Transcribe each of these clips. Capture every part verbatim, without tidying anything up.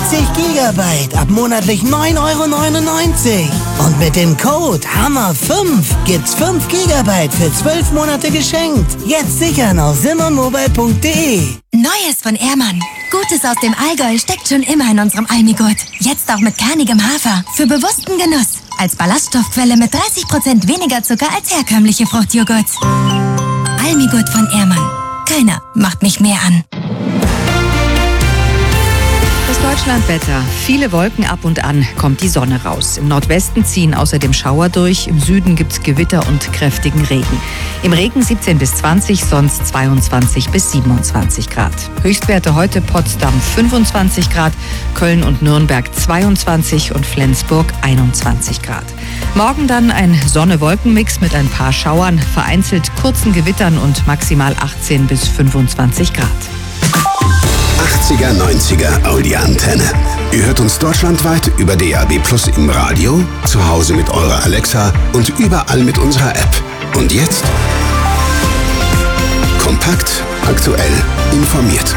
vierzig Gigabyte ab monatlich neun Euro neunundneunzig. Und mit dem Code Hammer fünf gibt's fünf Gigabyte für zwölf Monate geschenkt. Jetzt sichern auf simmermobile punkt de. Neues von Ehrmann. Gutes aus dem Allgäu steckt schon immer in unserem Almigurt. Jetzt auch mit kernigem Hafer. Für bewussten Genuss. Als Ballaststoffquelle mit dreißig Prozent weniger Zucker als herkömmliche Fruchtjoghurt. Almigurt von Ehrmann. Keiner macht mich mehr an. Das Deutschlandwetter. Viele Wolken, ab und an kommt die Sonne raus. Im Nordwesten ziehen außerdem Schauer durch. Im Süden gibt's Gewitter und kräftigen Regen. Im Regen siebzehn bis zwanzig, sonst zweiundzwanzig bis siebenundzwanzig Grad. Höchstwerte heute Potsdam fünfundzwanzig Grad, Köln und Nürnberg zweiundzwanzig und Flensburg einundzwanzig Grad. Morgen dann ein Sonne-Wolken-Mix mit ein paar Schauern, vereinzelt kurzen Gewittern und maximal achtzehn bis fünfundzwanzig Grad. achtziger, neunziger Audi-Antenne. Ihr hört uns deutschlandweit über D A B Plus im Radio, zu Hause mit eurer Alexa und überall mit unserer App. Und jetzt? Kompakt, aktuell, informiert.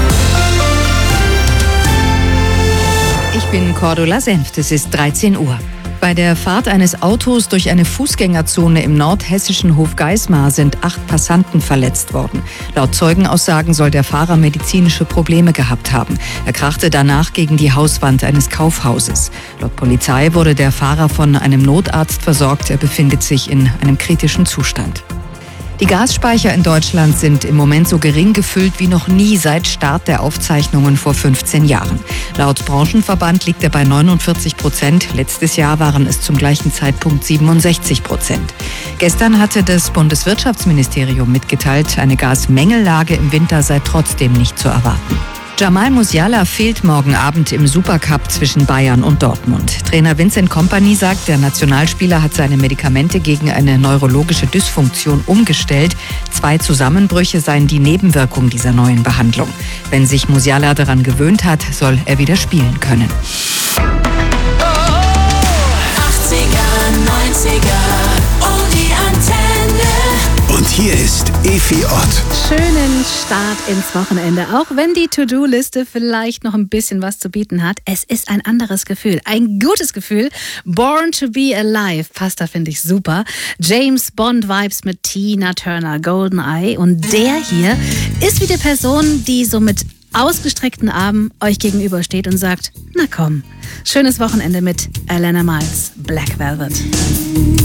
Ich bin Cordula Senft, es ist dreizehn Uhr. Bei der Fahrt eines Autos durch eine Fußgängerzone im nordhessischen Hofgeismar sind acht Passanten verletzt worden. Laut Zeugenaussagen soll der Fahrer medizinische Probleme gehabt haben. Er krachte danach gegen die Hauswand eines Kaufhauses. Laut Polizei wurde der Fahrer von einem Notarzt versorgt. Er befindet sich in einem kritischen Zustand. Die Gasspeicher in Deutschland sind im Moment so gering gefüllt wie noch nie seit Start der Aufzeichnungen vor fünfzehn Jahren. Laut Branchenverband liegt er bei neunundvierzig Prozent. Letztes Jahr waren es zum gleichen Zeitpunkt siebenundsechzig Prozent. Gestern hatte das Bundeswirtschaftsministerium mitgeteilt, eine Gasmängellage im Winter sei trotzdem nicht zu erwarten. Jamal Musiala fehlt morgen Abend im Supercup zwischen Bayern und Dortmund. Trainer Vincent Kompany sagt, der Nationalspieler hat seine Medikamente gegen eine neurologische Dysfunktion umgestellt. Zwei Zusammenbrüche seien die Nebenwirkung dieser neuen Behandlung. Wenn sich Musiala daran gewöhnt hat, soll er wieder spielen können. achtziger, neunziger, oh die Antenne. Und hier ist Efi Ott. Schönen Start ins Wochenende. Auch wenn die To-Do-Liste vielleicht noch ein bisschen was zu bieten hat. Es ist ein anderes Gefühl. Ein gutes Gefühl. Born to be Alive. Passt da, finde ich, super. James Bond-Vibes mit Tina Turner, Goldeneye. Und der hier ist wie die Person, die so mit ausgestreckten Armen euch gegenübersteht und sagt, na komm, schönes Wochenende mit Alana Miles, Black Velvet.